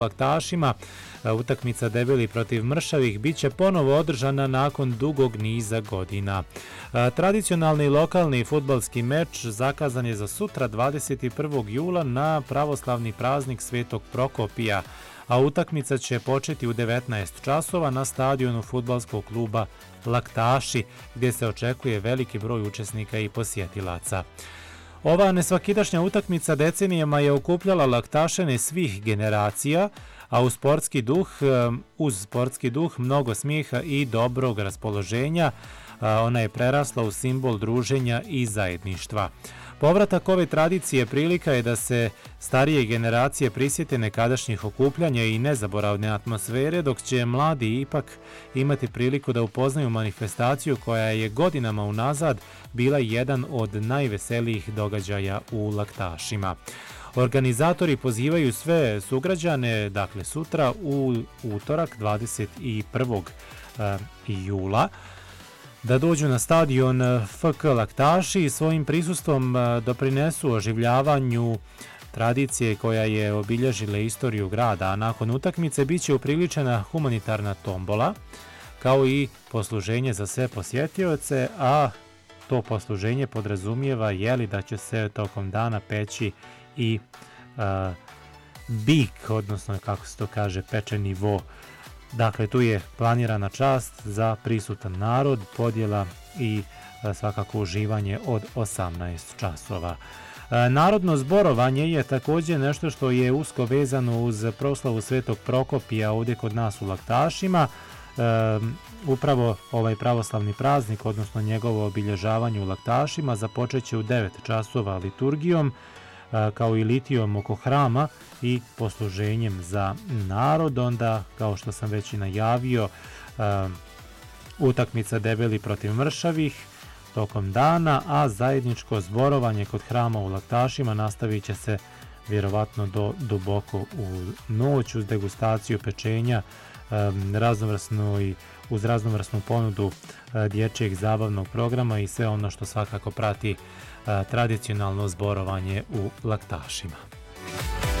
Laktašima. Utakmica Debeli protiv Mršavih biće ponovo održana nakon dugog niza godina. Tradicionalni lokalni fudbalski meč zakazan je za sutra 21. jula na pravoslavni praznik Svetog Prokopija, a utakmica će početi u 19 časova na stadionu fudbalskog kluba Laktaši, gdje se očekuje veliki broj učesnika i posjetilaca. Ova nesvakidašnja utakmica decenijama je okupljala Laktašane svih generacija, a uz sportski duh, mnogo smijeha i dobrog raspoloženja, ona je prerasla u simbol druženja i zajedništva. Povratak ove tradicije prilika je da se starije generacije prisjete nekadašnjih okupljanja i nezaboravne atmosfere, dok će mladi ipak imati priliku da upoznaju manifestaciju koja je godinama unazad bila jedan od najveselijih događaja u Laktašima. Organizatori pozivaju sve sugrađane, dakle sutra u utorak 21. jula, da dođu na stadion FK Laktaši i svojim prisustvom doprinesu oživljavanju tradicije koja je obilježila istoriju grada, a nakon utakmice bit će upriličena humanitarna tombola, kao i posluženje za sve posjetioce, a to posluženje podrazumijeva da će se tokom dana peći i bik, odnosno kako se to kaže, pečeni vo. Dakle, tu je planirana čast za prisutan narod, podjela i svakako uživanje od 18 časova. Narodno zborovanje je također nešto što je usko vezano uz proslavu Svetog Prokopija ovdje kod nas u Laktašima. Upravo ovaj pravoslavni praznik, odnosno njegovo obilježavanje u Laktašima, započet će u 9 časova liturgijom, kao i litijom oko hrama i posluženjem za narod. Onda, kao što sam već i najavio, utakmica Debeli protiv Mršavih tokom dana, a zajedničko zborovanje kod hrama u Laktašima nastavit će se vjerovatno do duboko u noć uz degustaciju pečenja, uz raznovrsnu ponudu dječjeg zabavnog programa i sve ono što svakako prati tradicionalno zborovanje u Laktašima.